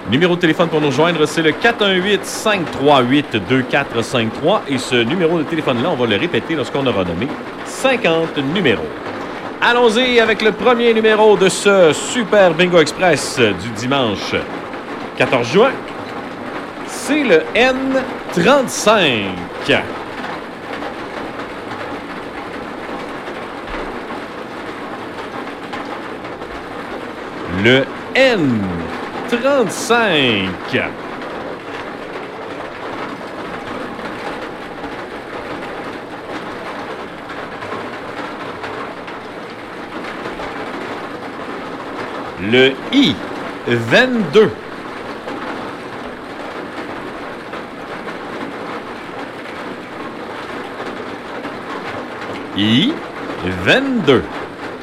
Numéro de téléphone pour nous rejoindre, c'est le 418-538-2453. Et ce numéro de téléphone-là, on va le répéter lorsqu'on aura nommé 50 numéros. Allons-y avec le premier numéro de ce Super Bingo Express du dimanche 14 juin. C'est le N35. Le N35. Le I22. I22.